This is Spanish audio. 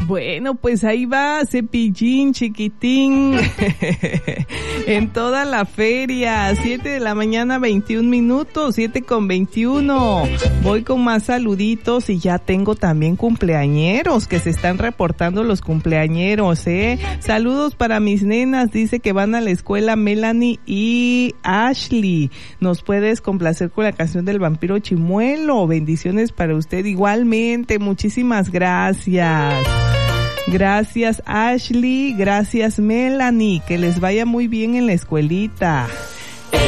Bueno, pues ahí va Cepillín chiquitín en toda la feria, 7 de la mañana 21 minutos, 7:21. Voy con más saluditos y ya tengo también cumpleañeros que se están reportando los cumpleañeros, Saludos para mis nenas, dice que van a la escuela Melanie y Ashley. ¿Nos puedes complacer con la canción del Vampiro Chimuelo? Bendiciones para usted igualmente, muchísimas gracias. Gracias Ashley, gracias Melanie, que les vaya muy bien en la escuelita.